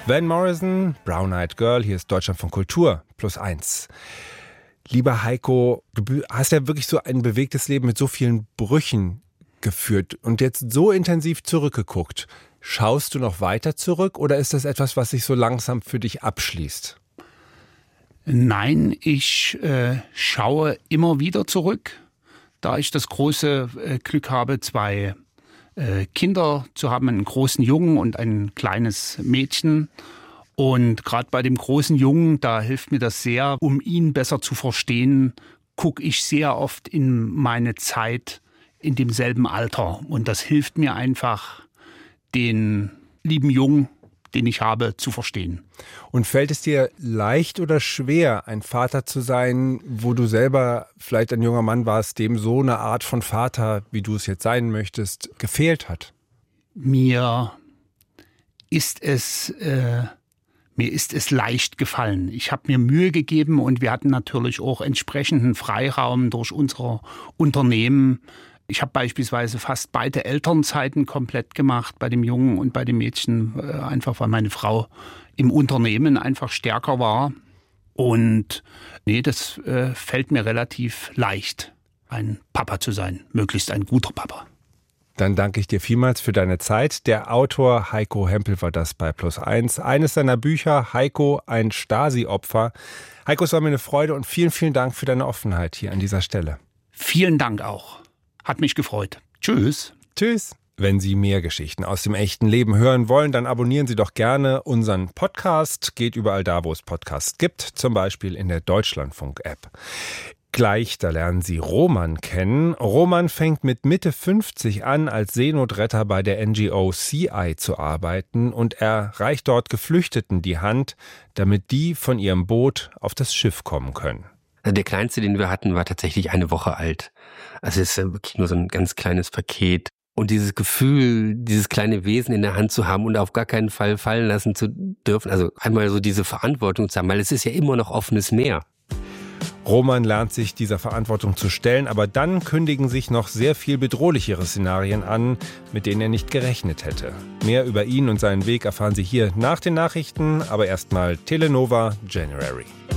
Van Morrison, Brown Eyed Girl, hier ist Deutschlandfunk Kultur, +1. Lieber Heiko, du hast ja wirklich so ein bewegtes Leben mit so vielen Brüchen geführt und jetzt so intensiv zurückgeguckt. Schaust du noch weiter zurück oder ist das etwas, was sich so langsam für dich abschließt? Nein, ich schaue immer wieder zurück, da ich das große Glück habe, 2 Kinder zu haben, einen großen Jungen und ein kleines Mädchen. Und gerade bei dem großen Jungen, da hilft mir das sehr, um ihn besser zu verstehen, gucke ich sehr oft in meine Zeit in demselben Alter. Und das hilft mir einfach, den lieben Jungen, den ich habe, zu verstehen. Und fällt es dir leicht oder schwer, ein Vater zu sein, wo du selber vielleicht ein junger Mann warst, dem so eine Art von Vater, wie du es jetzt sein möchtest, gefehlt hat? Mir ist es leicht gefallen. Ich habe mir Mühe gegeben und wir hatten natürlich auch entsprechenden Freiraum durch unser Unternehmen. Ich habe beispielsweise fast beide Elternzeiten komplett gemacht, bei dem Jungen und bei dem Mädchen, einfach weil meine Frau im Unternehmen einfach stärker war. Und das fällt mir relativ leicht, ein Papa zu sein, möglichst ein guter Papa. Dann danke ich dir vielmals für deine Zeit. Der Autor Heiko Hempel war das bei +1. Eines seiner Bücher, Heiko, ein Stasi-Opfer. Heiko, es war mir eine Freude und vielen, vielen Dank für deine Offenheit hier an dieser Stelle. Vielen Dank auch. Hat mich gefreut. Tschüss. Tschüss. Wenn Sie mehr Geschichten aus dem echten Leben hören wollen, dann abonnieren Sie doch gerne unseren Podcast. Geht überall da, wo es Podcasts gibt, zum Beispiel in der Deutschlandfunk-App. Gleich, da lernen Sie Roman kennen. Roman fängt mit Mitte 50 an, als Seenotretter bei der NGO CI zu arbeiten und er reicht dort Geflüchteten die Hand, damit die von ihrem Boot auf das Schiff kommen können. Also der kleinste, den wir hatten, war tatsächlich 1 Woche alt. Also es ist wirklich nur so ein ganz kleines Paket. Und dieses Gefühl, dieses kleine Wesen in der Hand zu haben und auf gar keinen Fall fallen lassen zu dürfen, also einmal so diese Verantwortung zu haben, weil es ist ja immer noch offenes Meer. Roman lernt sich dieser Verantwortung zu stellen, aber dann kündigen sich noch sehr viel bedrohlichere Szenarien an, mit denen er nicht gerechnet hätte. Mehr über ihn und seinen Weg erfahren Sie hier nach den Nachrichten, aber erstmal Telenova January.